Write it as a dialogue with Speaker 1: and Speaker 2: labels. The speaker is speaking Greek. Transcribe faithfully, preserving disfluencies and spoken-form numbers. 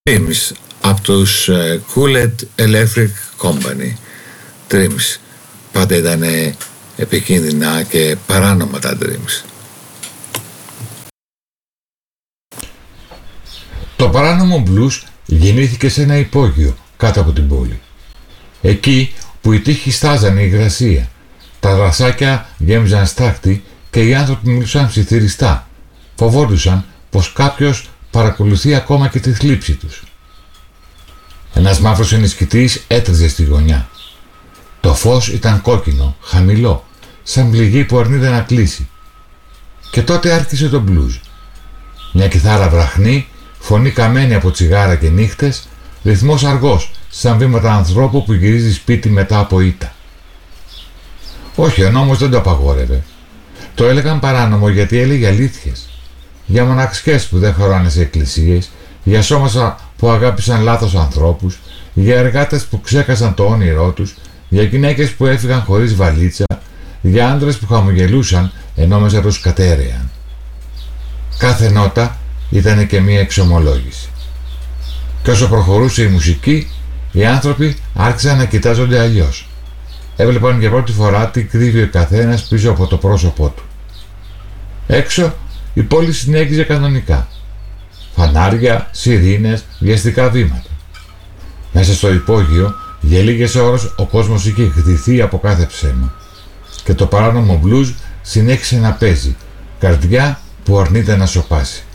Speaker 1: Dreams από τους uh, Cooled Electric Company. Dreams. Πάντα ήταν επικίνδυνα και παράνομα τα Dreams.
Speaker 2: Το παράνομο blues γεννήθηκε σε ένα υπόγειο κάτω από την πόλη. Εκεί που οι τείχοι στάζανε υγρασία, τα δασάκια γέμιζαν στάχτη και οι άνθρωποι μιλούσαν ψιθυριστά. Φοβόντουσαν πως κάποιος παρακολουθεί ακόμα και τη θλίψη τους. Ένας μαύρος ενισχυτής έτρεζε στη γωνιά. Το φως ήταν κόκκινο, χαμηλό, σαν πληγή που αρνείται να κλείσει. Και τότε άρχισε το blues. Μια κιθάρα βραχνή, φωνή καμένη από τσιγάρα και νύχτες, ρυθμός αργός, σαν βήματα ανθρώπου που γυρίζει σπίτι μετά από ήττα. Όχι, ο νόμος δεν το απαγόρευε. Το έλεγαν παράνομο γιατί έλεγε αλήθειες. Για μοναξιές που δεν χωράνε σε εκκλησίες, για σώματα που αγάπησαν λάθος ανθρώπους, για εργάτες που ξέχασαν το όνειρό τους, για γυναίκες που έφυγαν χωρίς βαλίτσα, για άντρες που χαμογελούσαν ενώ μέσα τους κατέρεαν. Κάθε νότα ήταν και μία εξομολόγηση. Και όσο προχωρούσε η μουσική, οι άνθρωποι άρχισαν να κοιτάζονται αλλιώς. Έβλεπαν για πρώτη φορά τι κρύβει ο καθένας πίσω από το πρόσωπό του. Έξω η πόλη συνέχιζε κανονικά. Φανάρια, σιρήνες, βιαστικά βήματα. Μέσα στο υπόγειο για λίγες ώρες ο κόσμος είχε χτυθεί από κάθε ψέμα. Και το παράνομο blues συνέχισε να παίζει, καρδιά που αρνείται να σωπάσει.